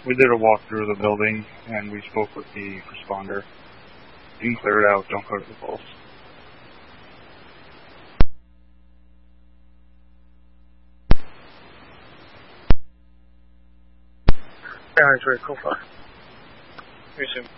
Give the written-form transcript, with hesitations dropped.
We did a walk through the building, and we spoke with the responder. You can clear it out, don't go to the pulse. Yeah, it's very cool. Resume.